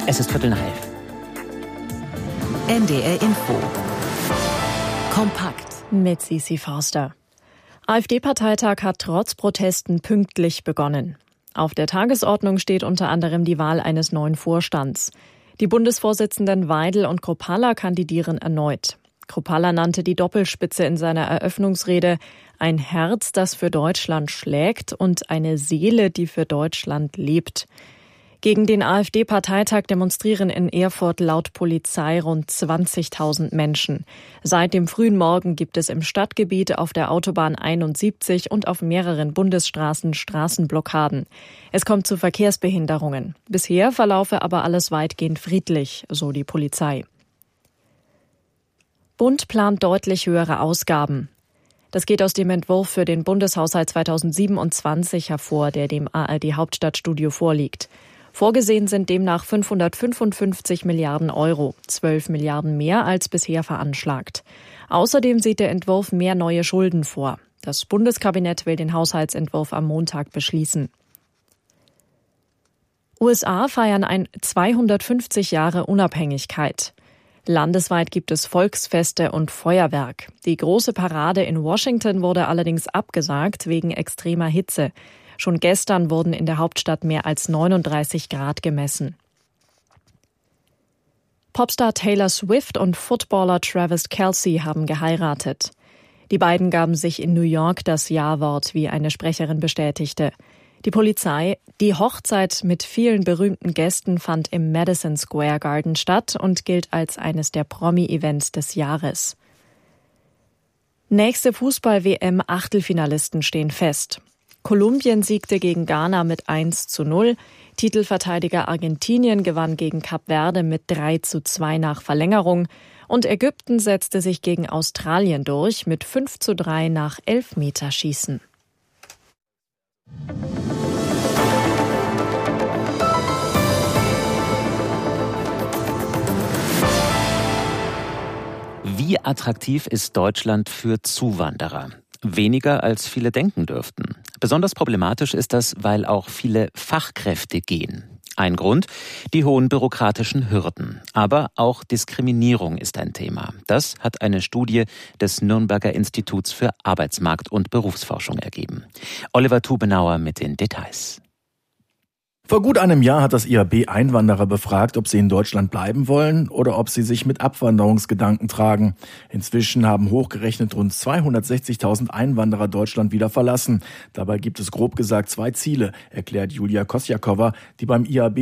Es ist 11:15. NDR Info. Kompakt. Mit Sisi Forster. AfD-Parteitag hat trotz Protesten pünktlich begonnen. Auf der Tagesordnung steht unter anderem die Wahl eines neuen Vorstands. Die Bundesvorsitzenden Weidel und Kruppalla kandidieren erneut. Kruppalla nannte die Doppelspitze in seiner Eröffnungsrede ein Herz, das für Deutschland schlägt und eine Seele, die für Deutschland lebt. Gegen den AfD-Parteitag demonstrieren in Erfurt laut Polizei rund 20.000 Menschen. Seit dem frühen Morgen gibt es im Stadtgebiet auf der Autobahn 71 und auf mehreren Bundesstraßen Straßenblockaden. Es kommt zu Verkehrsbehinderungen. Bisher verlaufe aber alles weitgehend friedlich, so die Polizei. Bund plant deutlich höhere Ausgaben. Das geht aus dem Entwurf für den Bundeshaushalt 2027 hervor, der dem ARD-Hauptstadtstudio vorliegt. Vorgesehen sind demnach 555 Milliarden Euro, 12 Milliarden mehr als bisher veranschlagt. Außerdem sieht der Entwurf mehr neue Schulden vor. Das Bundeskabinett will den Haushaltsentwurf am Montag beschließen. USA feiern 250 Jahre Unabhängigkeit. Landesweit gibt es Volksfeste und Feuerwerk. Die große Parade in Washington wurde allerdings abgesagt wegen extremer Hitze. Schon gestern wurden in der Hauptstadt mehr als 39 Grad gemessen. Popstar Taylor Swift und Footballer Travis Kelce haben geheiratet. Die beiden gaben sich in New York das Ja-Wort, wie eine Sprecherin bestätigte. Die Polizei: Die Hochzeit mit vielen berühmten Gästen fand im Madison Square Garden statt und gilt als eines der Promi-Events des Jahres. Nächste Fußball-WM-Achtelfinalisten stehen fest. Kolumbien siegte gegen Ghana mit 1:0. Titelverteidiger Argentinien gewann gegen Kap Verde mit 3:2 nach Verlängerung. Und Ägypten setzte sich gegen Australien durch mit 5:3 nach Elfmeterschießen. Wie attraktiv ist Deutschland für Zuwanderer? Weniger als viele denken dürften. Besonders problematisch ist das, weil auch viele Fachkräfte gehen. Ein Grund: die hohen bürokratischen Hürden. Aber auch Diskriminierung ist ein Thema. Das hat eine Studie des Nürnberger Instituts für Arbeitsmarkt- und Berufsforschung ergeben. Oliver Tubenauer mit den Details. Vor gut einem Jahr hat das IAB Einwanderer befragt, ob sie in Deutschland bleiben wollen oder ob sie sich mit Abwanderungsgedanken tragen. Inzwischen haben hochgerechnet rund 260.000 Einwanderer Deutschland wieder verlassen. Dabei gibt es grob gesagt zwei Ziele, erklärt Julia Kosjakova, die beim IAB